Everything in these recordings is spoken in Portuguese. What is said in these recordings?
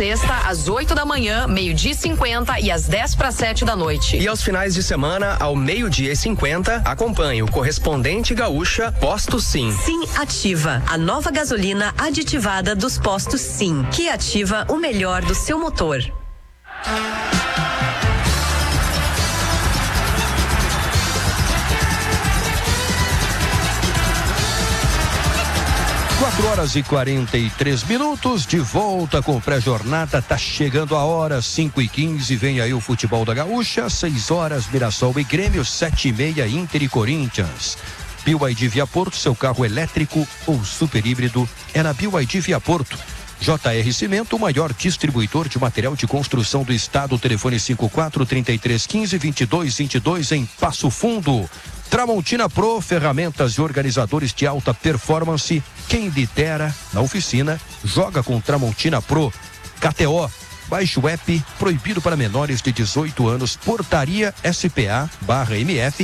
sexta, às 8 da manhã, 12h50 e às 10:50 da noite. E aos finais de semana, ao 12:50, acompanhe o correspondente Gaúcha Posto Sim. Sim Ativa, a nova gasolina aditivada dos postos Sim, que ativa o melhor do seu motor. 4h43, de volta com pré-jornada, tá chegando a hora, 5h15, vem aí o futebol da Gaúcha, 6h, Mirassol e Grêmio, 7h30, Inter e Corinthians. BYD Via Porto, seu carro elétrico ou super híbrido é na BYD Via Porto. JR Cimento, o maior distribuidor de material de construção do estado, telefone 54-3315-2222 em Passo Fundo. Tramontina Pro, ferramentas e organizadores de alta performance. Quem lidera na oficina, joga com Tramontina Pro. KTO, baixe o app, proibido para menores de 18 anos, portaria SPA/MF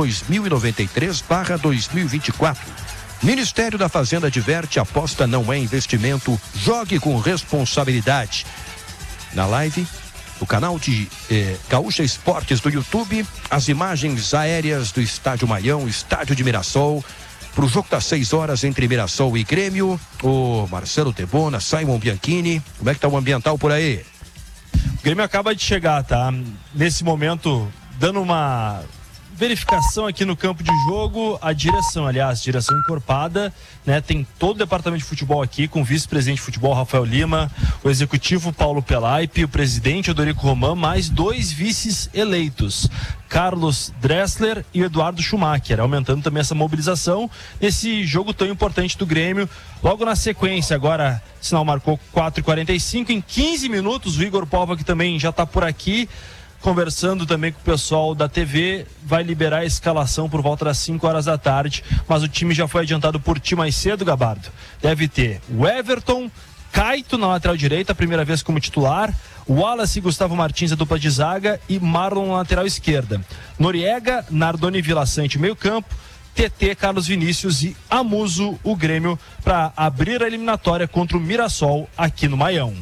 2093/2024. Ministério da Fazenda adverte, aposta não é investimento, jogue com responsabilidade. Na live, o canal de Gaúcha Esportes do YouTube, as imagens aéreas do Estádio Maião, Estádio de Mirassol, para o jogo das 6h entre Mirassol e Grêmio, o Marcelo Tebona, Simon Bianchini, como é que tá o ambiental por aí? O Grêmio acaba de chegar, tá? Nesse momento, dando uma verificação aqui no campo de jogo, a direção encorpada, né? Tem todo o departamento de futebol aqui, com o vice-presidente de futebol, Rafael Lima, o executivo Paulo Pelaipe, o presidente Odorico Roman, mais 2 vices eleitos, Carlos Dressler e Eduardo Schumacher, aumentando também essa mobilização nesse jogo tão importante do Grêmio. Logo na sequência, agora, o sinal marcou 4h45, em 15 minutos, o Igor Pova, que também já está por aqui, conversando também com o pessoal da TV, vai liberar a escalação por volta das 5h da tarde, mas o time já foi adiantado por ti mais cedo, Gabardo. Deve ter o Everton, Caito na lateral direita, primeira vez como titular, Wallace e Gustavo Martins, a dupla de zaga, e Marlon na lateral esquerda. Noriega, Nardoni e Vila Sante, meio campo, TT, Carlos Vinícius e Amuso, o Grêmio, para abrir a eliminatória contra o Mirassol aqui no Maião.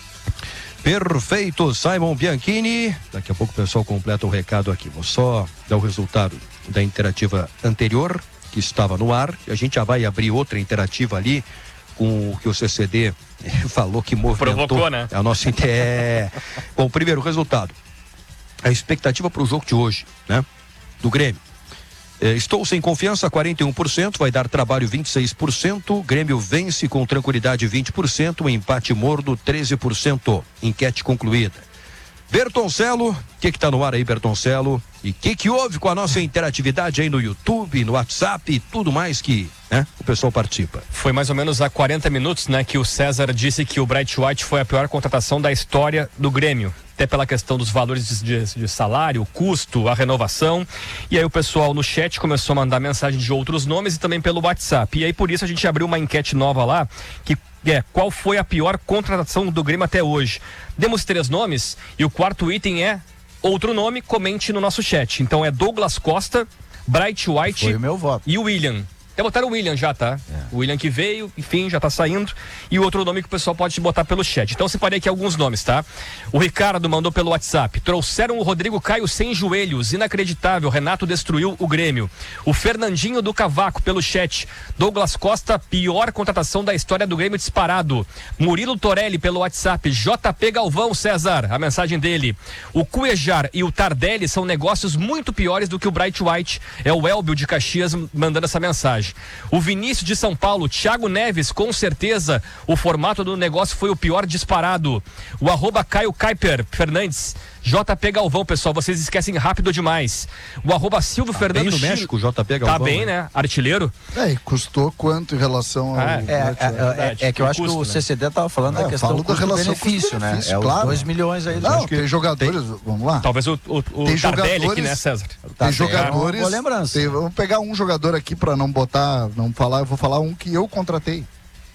Perfeito, Simon Bianchini. Daqui a pouco o pessoal completa o recado aqui. Vou só dar o resultado da interativa anterior, que estava no ar. E a gente já vai abrir outra interativa ali, com o que o CCD falou que movimentou. Provocou, né? A nossa Bom, primeiro, resultado. A expectativa para o jogo de hoje, né? Do Grêmio. Estou sem confiança, 41%, vai dar trabalho 26%, Grêmio vence com tranquilidade 20%, empate morno 13%, enquete concluída. Bertoncello, o que tá no ar aí, Bertoncello? E o que houve com a nossa interatividade aí no YouTube, no WhatsApp e tudo mais que, né, o pessoal participa? Foi mais ou menos há 40 minutos, né, que o César disse que o Bright White foi a pior contratação da história do Grêmio. Até pela questão dos valores de salário, custo, a renovação. E aí o pessoal no chat começou a mandar mensagem de outros nomes e também pelo WhatsApp. E aí por isso a gente abriu uma enquete nova lá, que qual foi a pior contratação do Grêmio até hoje. Demos 3 nomes e o quarto item é outro nome, comente no nosso chat. Então é Douglas Costa, Bright White foi o meu voto. E o William. Até botaram o William já, tá? O William que veio, enfim, já tá saindo. E o outro nome que o pessoal pode botar pelo chat. Então separei aqui alguns nomes, tá? O Ricardo mandou pelo WhatsApp. Trouxeram o Rodrigo Caio sem joelhos. Inacreditável. Renato destruiu o Grêmio. O Fernandinho do Cavaco pelo chat. Douglas Costa, pior contratação da história do Grêmio disparado. Murilo Torelli pelo WhatsApp. JP Galvão, César, a mensagem dele. O Cuejar e o Tardelli são negócios muito piores do que o Bright White. É o Elbio de Caxias mandando essa mensagem. O Vinícius de São Paulo, Thiago Neves, com certeza o formato do negócio foi o pior disparado. O @Caio Kuiper Fernandes, JP Galvão, pessoal, vocês esquecem rápido demais. O @Silvio Fernando bem no México, JP Galvão. Tá bem, né? Artilheiro. E custou quanto em relação ao... É que eu acho que o CCD tava falando da questão do custo-benefício, né? É os 2 milhões aí. Não, tem jogadores, vamos lá. Talvez o Tardelli aqui, né, César? Tem jogadores... Boa lembrança. Vamos pegar um jogador aqui pra não botar, não falar, eu vou falar um que eu contratei.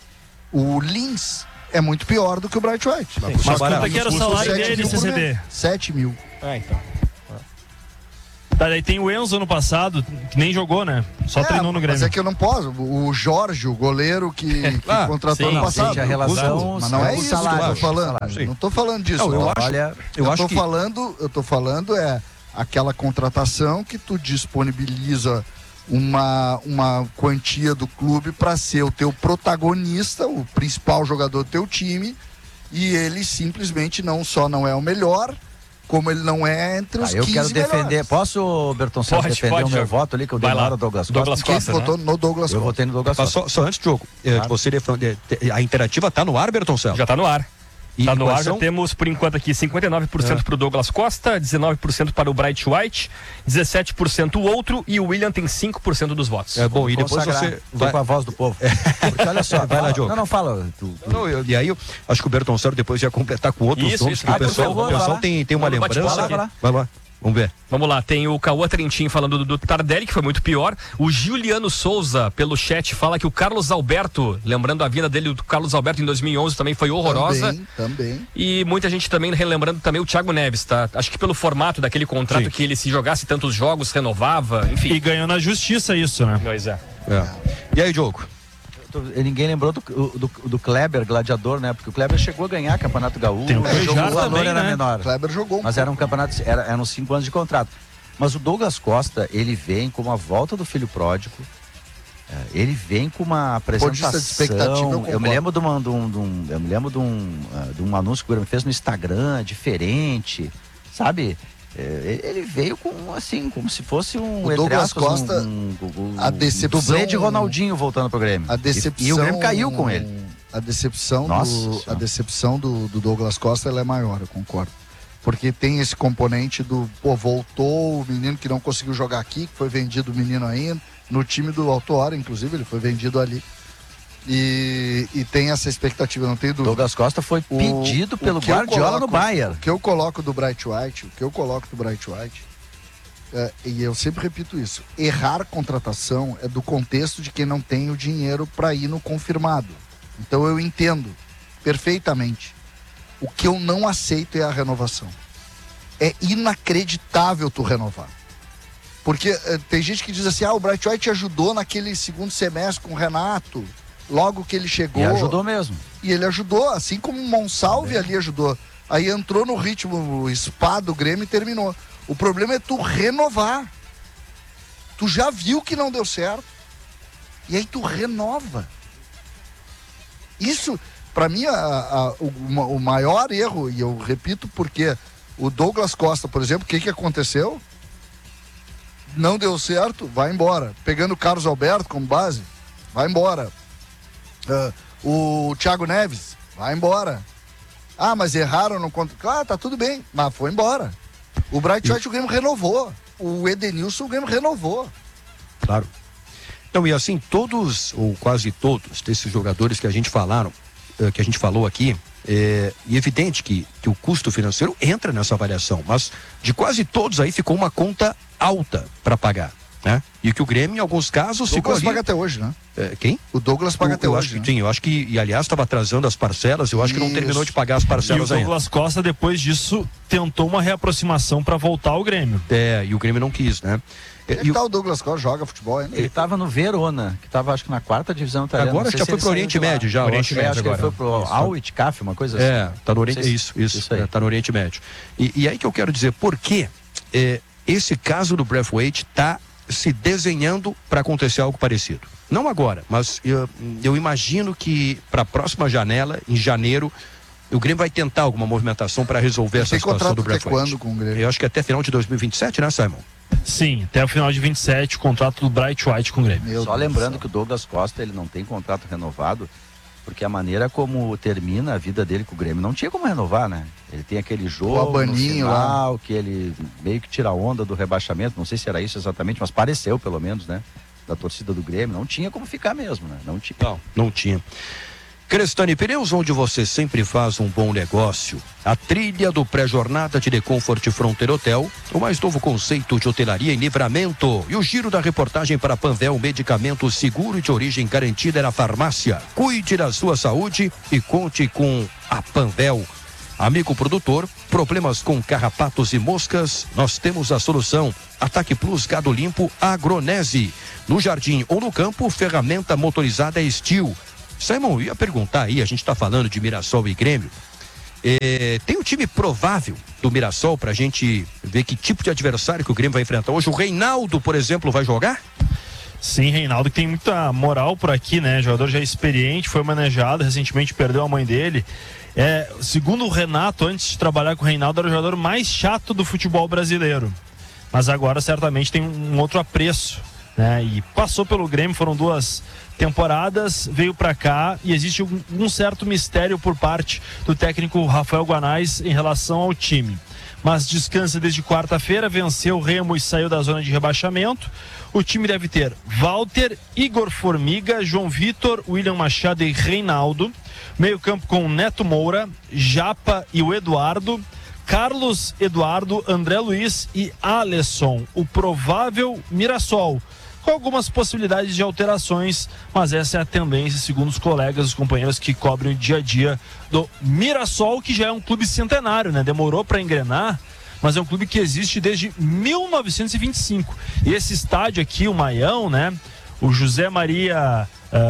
O Lins é muito pior do que o Bright White. Mas quanto que era o salário dele, CCD? 7 mil. Então. Daí tem o Enzo ano passado, que nem jogou, né? Só treinou no Grêmio. Mas é que eu não posso. O Jorge, o goleiro que contratou ano passado. A relação, mas não é isso salário, que eu tô falando. Não tô falando disso. Não, eu tô falando aquela contratação que tu disponibiliza uma quantia do clube para ser o teu protagonista, o principal jogador do teu time, e ele simplesmente não só não é o melhor, como ele não é entre os 15 eu quero defender. Melhores. Posso, Bertoncello, defender o meu voto ali, que eu dei lá no Douglas Costa? Quem votou no Douglas Costa? Eu votei no Douglas Costa. Só antes, Diogo, você a Interativa tá no ar, Bertoncello? Já tá no ar. Tá no ar, já são? temos por enquanto aqui 59% para o Douglas Costa, 19% para o Bright White, 17% o outro, e o William tem 5% dos votos. É bom, e depois você vai com a voz do povo. Porque olha só, vai lá, Diogo. Não, fala. E aí eu acho que o Bertoncello depois ia completar com outros nomes, que o pessoal tem uma lembrança. Vai lá. Vamos ver. Vamos lá, tem o Cauã Trentin falando do Tardelli, que foi muito pior. O Juliano Souza, pelo chat, fala que o Carlos Alberto, lembrando a vida dele, o Carlos Alberto em 2011 também foi horrorosa. Também. E muita gente também relembrando também o Thiago Neves, tá? Acho que pelo formato daquele contrato, que ele se jogasse tantos jogos, renovava, enfim. E ganhou na justiça isso, né? Pois é. E aí, Diogo? Ninguém lembrou do Kleber, gladiador, né? Porque o Kleber chegou a ganhar Campeonato Gaúcho. Tem um O valor também, era né? menor. O Kleber jogou. Mas era um campeonato, eram 5 anos de contrato. Mas o Douglas Costa, ele vem com a volta do filho pródigo. Ele vem com uma apresentação. De expectativa, eu me lembro de um anúncio que o Grêmio fez no Instagram, diferente, sabe? Ele veio com, assim, como se fosse o Douglas Costa, a decepção, dublê de Ronaldinho voltando pro Grêmio. A decepção, e o Grêmio caiu com ele. A decepção do Douglas Costa, ela é maior, eu concordo. Porque tem esse componente voltou o menino que não conseguiu jogar aqui, que foi vendido o menino ainda, no time do Alto Hora, inclusive, ele foi vendido ali. E tem essa expectativa, não tem dúvida. Douglas Costa foi pedido pelo Guardiola no Bayern. O que eu coloco do Bright White, e eu sempre repito isso, errar contratação é do contexto de quem não tem o dinheiro para ir no confirmado. Então eu entendo perfeitamente. O que eu não aceito é a renovação. É inacreditável tu renovar. Porque tem gente que diz assim, o Bright White ajudou naquele segundo semestre com o Renato, logo que ele chegou. E ajudou mesmo. E ele ajudou, assim como o Monsalve ali ajudou. Aí entrou no ritmo spa do Grêmio e terminou. O problema é tu renovar. Tu já viu que não deu certo. E aí tu renova. Isso, pra mim, o maior erro, e eu repito porque o Douglas Costa, por exemplo, o que aconteceu? Não deu certo, vai embora. Pegando o Carlos Alberto como base, vai embora. O Thiago Neves, vai embora. Mas erraram no contrato. Tá tudo bem, mas foi embora. O Bright White o Grêmio renovou. O Edenilson o Grêmio renovou. Claro. Então, e assim, todos, ou quase todos, desses jogadores que a gente falou aqui, é evidente que o custo financeiro entra nessa avaliação, mas de quase todos aí ficou uma conta alta para pagar, né? E que o Grêmio, em alguns casos, ficou ali... Douglas paga até hoje, né? Quem? O Douglas paga até hoje. Sim, eu acho que, e aliás, estava atrasando as parcelas, eu acho que não terminou de pagar as parcelas ainda. E o Douglas Costa, depois disso, tentou uma reaproximação para voltar ao Grêmio. E o Grêmio não quis, né? O Douglas Costa joga futebol ainda. Ele estava no Verona, que estava, acho que na 4ª divisão italiana. Agora já foi pro Oriente Médio, já. Oriente Médio, acho que ele foi pro Al-Ittihad, uma coisa assim. Tá no Oriente, isso aí. Tá no Oriente Médio. E aí que eu quero dizer, por que esse caso do Braithwaite tá se desenhando para acontecer algo parecido? Não agora, mas eu imagino que para a próxima janela, em janeiro, o Grêmio vai tentar alguma movimentação para resolver essa situação do Braithwaite. Com o Grêmio? Eu acho que até final de 2027, né, Simon? Sim, até o final de 27, o contrato do Bright White com o Grêmio. Só lembrando que o Douglas Costa, ele não tem contrato renovado, porque a maneira como termina a vida dele com o Grêmio, não tinha como renovar, né? Ele tem aquele jogo no final, que ele meio que tira a onda do rebaixamento, não sei se era isso exatamente, mas pareceu pelo menos, né? Da torcida do Grêmio, não tinha como ficar mesmo, né? Não tinha. Crestani Pneus, onde você sempre faz um bom negócio. A trilha do pré-jornada de The Comfort Frontier Hotel, o mais novo conceito de hotelaria em Livramento. E o giro da reportagem para Panvel, medicamento seguro e de origem garantida na farmácia. Cuide da sua saúde e conte com a Panvel. Amigo produtor, problemas com carrapatos e moscas, nós temos a solução. Ataque Plus Gado Limpo Agronese. No jardim ou no campo, ferramenta motorizada Steel. Simon, ia perguntar aí, a gente está falando de Mirassol e Grêmio. Tem um time provável do Mirassol pra gente ver que tipo de adversário que o Grêmio vai enfrentar hoje? O Reinaldo, por exemplo, vai jogar? Sim, Reinaldo, que tem muita moral por aqui, né? Jogador já experiente, foi manejado, recentemente perdeu a mãe dele. Segundo o Renato, antes de trabalhar com o Reinaldo, era o jogador mais chato do futebol brasileiro. Mas agora certamente tem um outro apreço, né? E passou pelo Grêmio, foram 2 temporadas, veio para cá e existe um certo mistério por parte do técnico Rafael Guanais em relação ao time. Mas descansa desde quarta-feira, venceu o Remo e saiu da zona de rebaixamento. O time deve ter Walter, Igor Formiga, João Vitor, William Machado e Reinaldo. Meio campo com Neto Moura, Japa e o Eduardo. Carlos, Eduardo, André Luiz e Alisson. O provável Mirassol, com algumas possibilidades de alterações, mas essa é a tendência, segundo os colegas, os companheiros que cobrem o dia a dia do Mirassol, que já é um clube centenário, né? Demorou para engrenar, mas é um clube que existe desde 1925. E esse estádio aqui, o Maião, né? O José Maria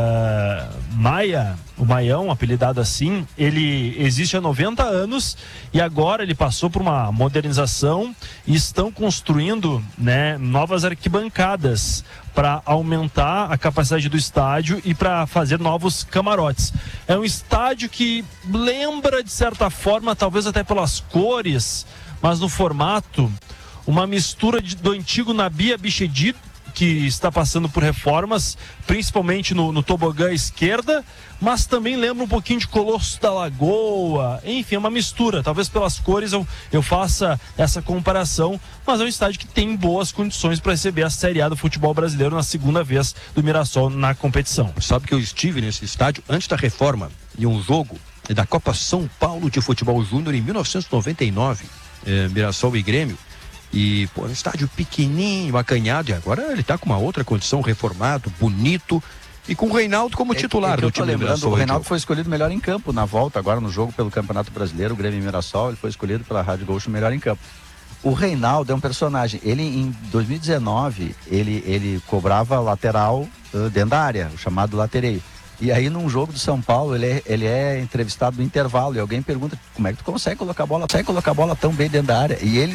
Maia, o Maião, apelidado assim, ele existe há 90 anos e agora ele passou por uma modernização e estão construindo, né, novas arquibancadas para aumentar a capacidade do estádio e para fazer novos camarotes. É um estádio que lembra, de certa forma, talvez até pelas cores, mas no formato, uma mistura do antigo Nabi Abichedid, que está passando por reformas, principalmente no tobogã à esquerda, mas também lembra um pouquinho de Colosso da Lagoa. Enfim, é uma mistura. Talvez pelas cores eu faça essa comparação, mas é um estádio que tem boas condições para receber a Série A do futebol brasileiro na segunda vez do Mirassol na competição. Sabe que eu estive nesse estádio antes da reforma, em um jogo da Copa São Paulo de Futebol Júnior em 1999, Mirassol e Grêmio. E, pô, um estádio pequenininho, acanhado, e agora ele tá com uma outra condição, reformado, bonito, e com o Reinaldo como titular do time do Mirassol. O Reinaldo foi escolhido melhor em campo na volta, agora no jogo pelo Campeonato Brasileiro, o Grêmio e Mirassol, ele foi escolhido pela Rádio Gaúcho melhor em campo. O Reinaldo é um personagem, ele em 2019, ele cobrava lateral dentro da área, o chamado latereio. E aí num jogo do São Paulo, ele é entrevistado no intervalo e alguém pergunta como é que tu consegue colocar a bola tão bem dentro da área? E ele,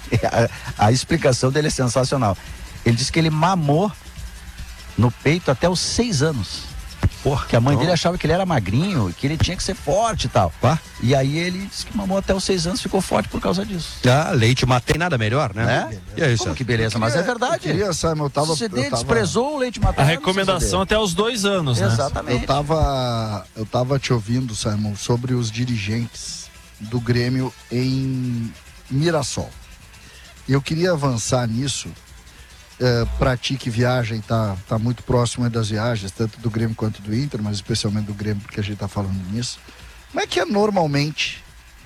a explicação dele é sensacional. Ele disse que ele mamou no peito até os 6 anos. Porra, que a mãe dele achava que ele era magrinho, que ele tinha que ser forte e tal. E aí ele disse que mamou até os 6 anos, ficou forte por causa disso. Leite matei, nada melhor, né? E é isso. Como que beleza, mas é verdade. O CD desprezou o leite materno. A recomendação até os 2 anos, né? Exatamente. Eu tava te ouvindo, Simon, sobre os dirigentes do Grêmio em Mirassol. E eu queria avançar nisso. Pra ti que viaja e tá muito próximo das viagens, tanto do Grêmio quanto do Inter, mas especialmente do Grêmio, porque a gente tá falando nisso. Como é que é normalmente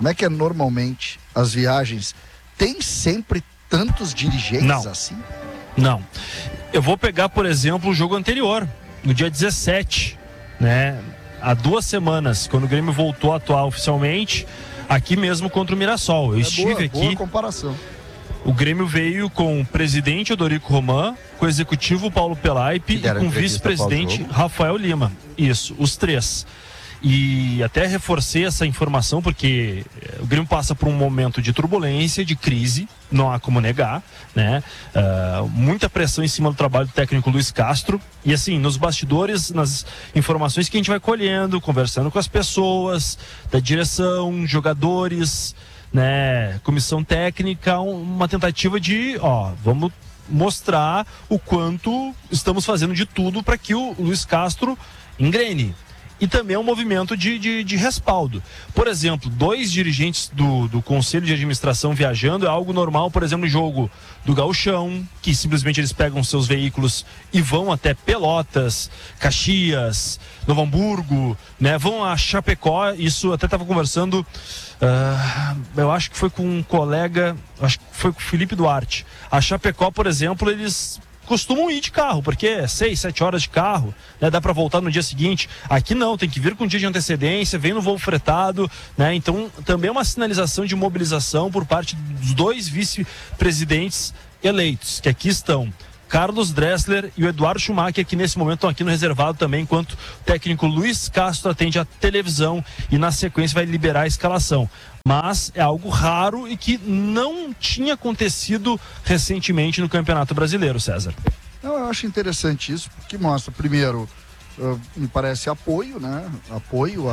as viagens? Tem sempre tantos dirigentes assim? Não. Eu vou pegar, por exemplo, o jogo anterior, no dia 17, né? Há 2 semanas, quando o Grêmio voltou a atuar oficialmente, aqui mesmo contra o Mirassol. Eu estive aqui. Boa comparação. O Grêmio veio com o presidente Odorico Roman, com o executivo Paulo Pelaipe e com o vice-presidente Rafael Lima. Isso, os 3. E até reforcei essa informação porque o Grêmio passa por um momento de turbulência, de crise, não há como negar, né? Muita pressão em cima do trabalho do técnico Luiz Castro. E assim, nos bastidores, nas informações que a gente vai colhendo, conversando com as pessoas, da direção, jogadores, né, comissão técnica, uma tentativa de, vamos mostrar o quanto estamos fazendo de tudo para que o Luiz Castro engrene. E também é um movimento de respaldo. Por exemplo, 2 dirigentes do Conselho de Administração viajando é algo normal, por exemplo, no jogo do Gauchão, que simplesmente eles pegam seus veículos e vão até Pelotas, Caxias, Novo Hamburgo, né? Vão a Chapecó. Isso até estava conversando, eu acho que foi com um colega, acho que foi com o Felipe Duarte. A Chapecó, por exemplo, eles costumam ir de carro, porque é 6, 7 horas de carro, né? Dá para voltar no dia seguinte. Aqui não, tem que vir com um dia de antecedência, vem no voo fretado, né? Então também é uma sinalização de mobilização por parte dos 2 vice-presidentes eleitos, que aqui estão. Carlos Dressler e o Eduardo Schumacher, que nesse momento estão aqui no reservado também, enquanto o técnico Luiz Castro atende a televisão e na sequência vai liberar a escalação. Mas é algo raro e que não tinha acontecido recentemente no Campeonato Brasileiro, César. Não, eu acho interessante isso, porque mostra, primeiro, me parece apoio, né? Apoio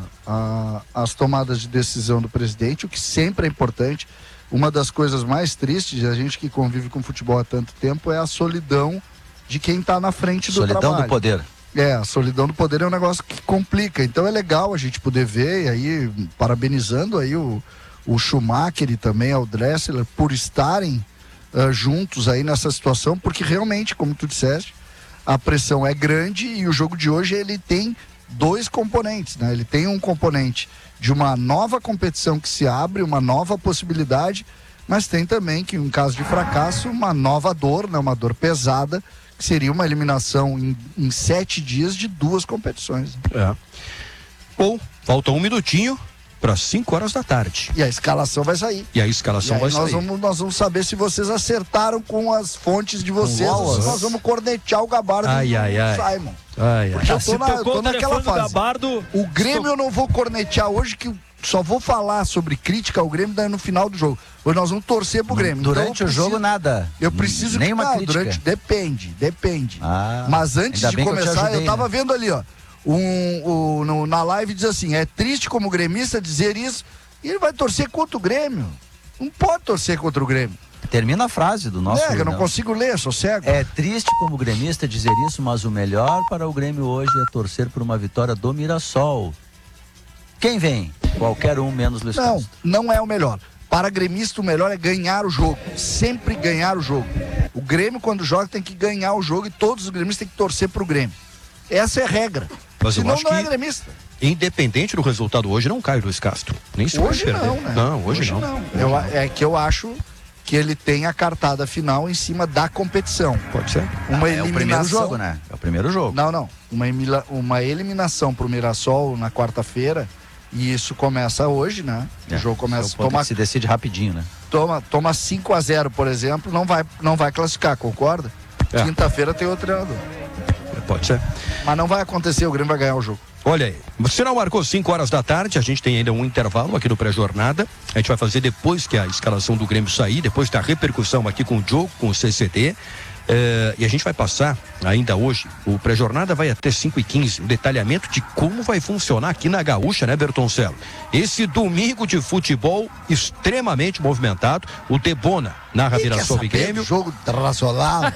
às tomadas de decisão do presidente, o que sempre é importante. Uma das coisas mais tristes, a gente que convive com futebol há tanto tempo, é a solidão de quem está na frente do trabalho. Solidão do poder. A solidão do poder é um negócio que complica. Então é legal a gente poder ver, e aí, parabenizando aí o Schumacher e também ao Dressler por estarem juntos aí nessa situação, porque realmente, como tu disseste, a pressão é grande e o jogo de hoje ele tem 2 componentes, né? Ele tem um componente de uma nova competição que se abre, uma nova possibilidade, mas tem também que, em caso de fracasso, uma nova dor, né? Uma dor pesada, que seria uma eliminação em 7 dias de 2 competições. Bom, falta 1 minutinho para 5 horas da tarde. E a escalação vai sair. Nós vamos saber se vocês acertaram com as fontes de vocês, ou se nós vamos cornetear o Gabardo do Simon. Porque eu tô naquela fase. Gabardo, o Grêmio eu não vou cornetear hoje, que só vou falar sobre crítica ao Grêmio daí no final do jogo. Hoje nós vamos torcer pro Grêmio. Durante o jogo, nada. Eu preciso nenhuma crítica. Depende. Mas antes de começar, eu tava vendo ali, ó. Na live diz assim: é triste como gremista dizer isso, e ele vai torcer contra o Grêmio. Não pode torcer contra o Grêmio. Termina a frase do nosso. Eu não consigo ler, sou cego. É triste como gremista dizer isso, mas o melhor para o Grêmio hoje é torcer por uma vitória do Mirassol. Quem vem? Qualquer um, menos Luiz Castro. Não é o melhor. Para gremista, o melhor é ganhar o jogo. Sempre ganhar o jogo. O Grêmio, quando joga, tem que ganhar o jogo e todos os gremistas têm que torcer pro Grêmio. Essa é a regra. Mas senão eu acho não é gremista. Independente do resultado hoje, não cai o Luiz Castro. Nem se hoje vai perder. Não, né? Não, hoje não. É que eu acho que ele tem a cartada final em cima da competição. Pode ser. Uma eliminação. É o primeiro jogo, né? É o primeiro jogo. Não. Uma eliminação pro Mirassol na quarta-feira, e isso começa hoje, né? O jogo começa. Se decide rapidinho, né? Toma 5-0, por exemplo, não vai classificar, concorda? Quinta-feira tem outro treinador. Pode ser. Mas não vai acontecer, o Grêmio vai ganhar o jogo. Olha aí, o sinal marcou 5 horas da tarde, a gente tem ainda um intervalo aqui no pré-jornada. A gente vai fazer depois que a escalação do Grêmio sair, depois da repercussão aqui com o Diogo, com o CCD. E a gente vai passar ainda hoje, o pré-jornada vai até 5h15, o detalhamento de como vai funcionar aqui na Gaúcha, né, Bertoncello? Esse domingo de futebol extremamente movimentado, o Debona narra Mirassol e Grêmio. Jogo internacional.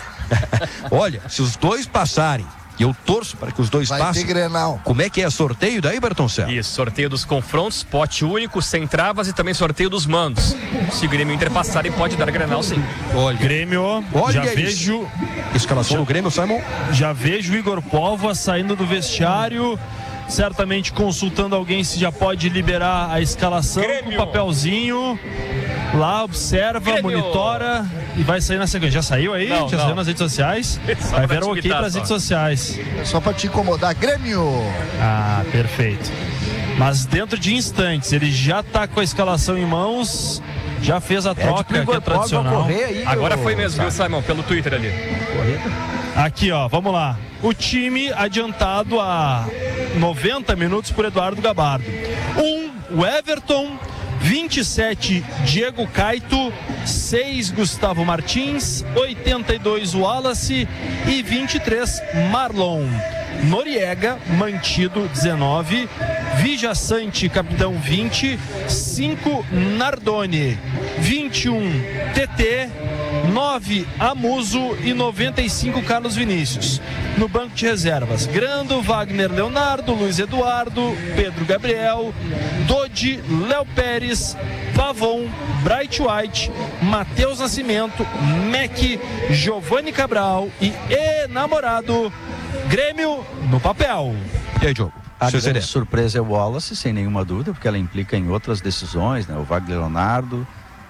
Olha, se os dois passarem, e eu torço para que os dois passem. Grenal. Como é que é sorteio daí, Bertoncello? Isso, sorteio dos confrontos, pote único, sem travas e também sorteio dos mandos. Se o Grêmio Inter passarem, pode dar Grenal, sim. Olha, Grêmio, já vejo... Escalação do Grêmio, Simon? Já vejo o Igor Póvoa saindo do vestiário, certamente consultando alguém se já pode liberar a escalação, com o papelzinho. Lá, observa, Grêmio. Monitora e vai sair na sequência. Já saiu aí? Já saiu nas redes sociais? Vai ver o ok pras redes sociais. Só pra te incomodar, Grêmio! Ah, perfeito. Mas dentro de instantes, ele já tá com a escalação em mãos, já fez a troca, que é tradicional. Aí, agora foi mesmo, viu, Simon? Pelo Twitter ali. Aqui, ó, vamos lá. O adiantado a 90 minutos por Eduardo Gabardo. O Everton, 27, Diego Caito, 6, Gustavo Martins, 82, Wallace e 23, Marlon. Noriega, mantido, 19, Vijaçante, capitão, 20, 5, Nardoni, 21, TT, 9, Amuso e 95, Carlos Vinícius. No banco de reservas, Grando, Wagner Leonardo, Luiz Eduardo, Pedro Gabriel, Dodi, Léo Pérez, Pavon, Bright White, Matheus Nascimento, Mac, Giovanni Cabral e Enamorado. Grêmio no papel. E aí, Diogo? A grande surpresa é o Wallace, sem nenhuma dúvida, porque ela implica em outras decisões, né? O Wagner Leonardo,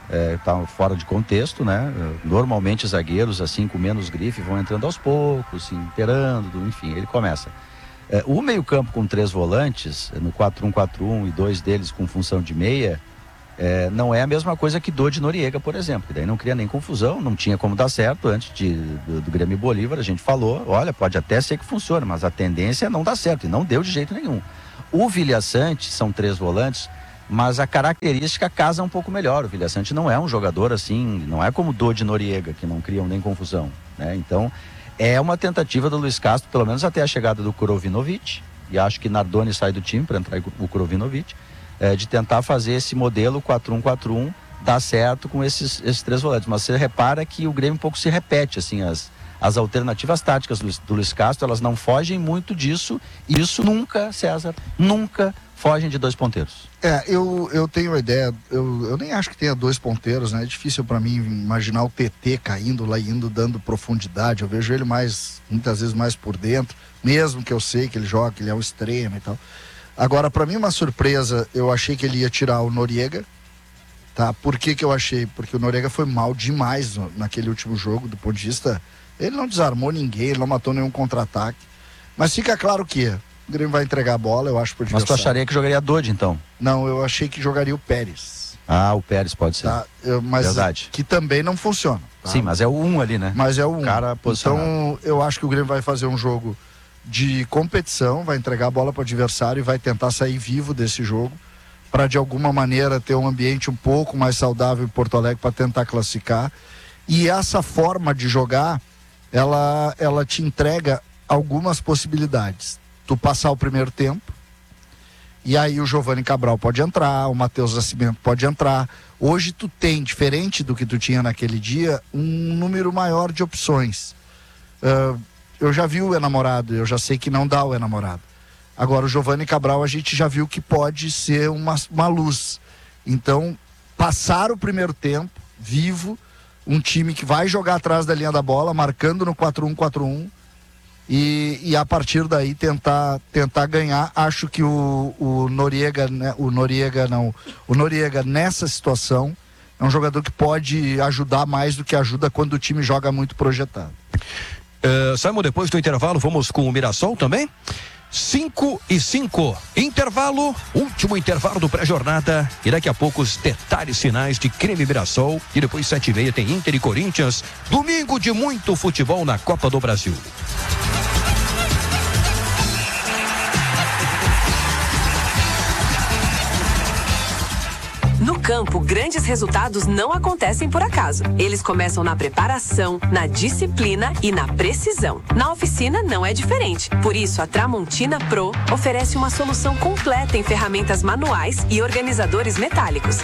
tá fora de contexto, né? Normalmente zagueiros assim com menos grife vão entrando aos poucos, se inteirando, enfim, ele começa. O meio-campo com 3 volantes, no 4-1-4-1 e 2 deles com função de meia, não é a mesma coisa que Dodi Noriega, por exemplo, que daí não cria nem confusão, não tinha como dar certo antes do Grêmio Bolívar. A gente falou, olha, pode até ser que funcione, mas a tendência é não dar certo, e não deu de jeito nenhum. O Vilhaçante são 3 volantes, mas a característica casa um pouco melhor. O Vilhaçante não é um jogador assim, não é como Dodi Noriega, que não criam nem confusão, né? Então, é uma tentativa do Luiz Castro, pelo menos até a chegada do Kurovinovic, e acho que Nardoni sai do time para entrar o Kurovinovic, de tentar fazer esse modelo 4-1-4-1 dar certo com esses 3 volantes. Mas você repara que o Grêmio um pouco se repete, assim, as alternativas táticas do Luiz Castro, elas não fogem muito disso, e isso nunca, César, nunca fogem de 2 ponteiros. Eu tenho uma ideia, eu nem acho que tenha 2 ponteiros, né? É difícil para mim imaginar o TT caindo lá e indo, dando profundidade. Eu vejo ele muitas vezes mais por dentro, mesmo que eu sei que ele joga, que ele é um extremo e tal. Agora, para mim, uma surpresa, eu achei que ele ia tirar o Noriega, tá? Por que eu achei? Porque o Noriega foi mal demais naquele último jogo, do ponto de vista... Ele não desarmou ninguém, ele não matou nenhum contra-ataque. Mas fica claro que o Grêmio vai entregar a bola, eu acho, pro adversário. Mas tu acharia que jogaria Dodi, então? Não, eu achei que jogaria o Pérez. Ah, o Pérez pode ser. Tá? Mas verdade. Que também não funciona. Tá? Sim, mas é o 1 ali, né? Mas é o 1. Cara posicionado. Então, eu acho que o Grêmio vai fazer um jogo de competição, vai entregar a bola para o adversário e vai tentar sair vivo desse jogo, para de alguma maneira ter um ambiente um pouco mais saudável em Porto Alegre para tentar classificar. E essa forma de jogar, ela te entrega algumas possibilidades. Tu passar o primeiro tempo, e aí o Giovani Cabral pode entrar, o Matheus Nascimento pode entrar. Hoje tu tem, diferente do que tu tinha naquele dia, um número maior de opções. Eu já vi o enamorado, eu já sei que não dá o enamorado. Agora o Giovani Cabral a gente já viu que pode ser uma luz. Então, passar o primeiro tempo vivo, um time que vai jogar atrás da linha da bola, marcando no 4-1-4-1, e a partir daí tentar ganhar. Acho que o Noriega nessa situação é um jogador que pode ajudar mais do que ajuda quando o time joga muito projetado. Simon, depois do intervalo, vamos com o Mirassol também? 5:05, intervalo, último intervalo do pré-jornada, e daqui a pouco os detalhes finais de Grêmio e Mirassol, e depois 7:30 tem Inter e Corinthians, domingo de muito futebol na Copa do Brasil. No campo, grandes resultados não acontecem por acaso. Eles começam na preparação, na disciplina e na precisão. Na oficina não é diferente. Por isso, a Tramontina Pro oferece uma solução completa em ferramentas manuais e organizadores metálicos.